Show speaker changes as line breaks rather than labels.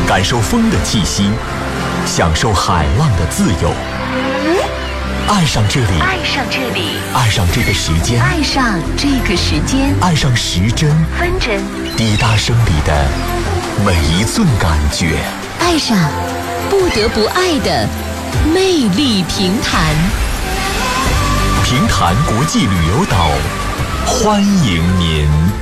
感受风的气息，享受海浪的自由。爱上这里，
爱上这里，
爱上这个时间，
爱上这个时间，
爱上时针
分针，
滴答声里的每一寸感觉，
爱上不得不爱的魅力平潭。
平潭国际旅游岛，欢迎您。